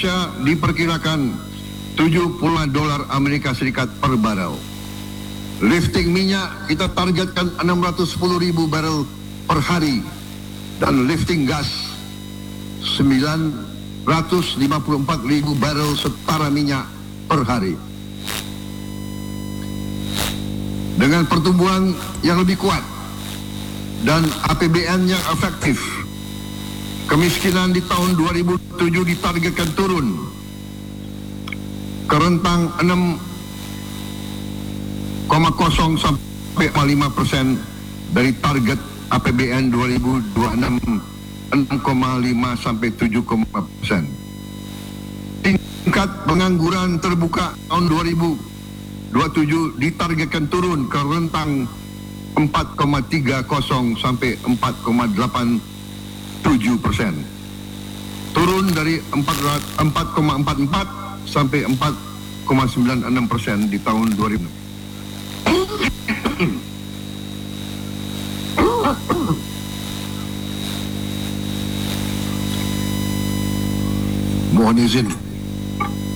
Indonesia diperkirakan $70 Amerika Serikat per barel. Lifting minyak kita targetkan 610.000 barel per hari dan lifting gas 954.000 barel setara minyak per hari. Dengan pertumbuhan yang lebih kuat dan APBN yang efektif, kemiskinan di tahun 2007 ditargetkan turun ke rentang 6,0 sampai 5% dari target APBN 2026 6,5 sampai 7,5%. Tingkat pengangguran terbuka tahun 2027 ditargetkan turun ke rentang 4,30 sampai 4,87%. Turun dari 4,44 sampai 4,96% di tahun 2000. Mohon izin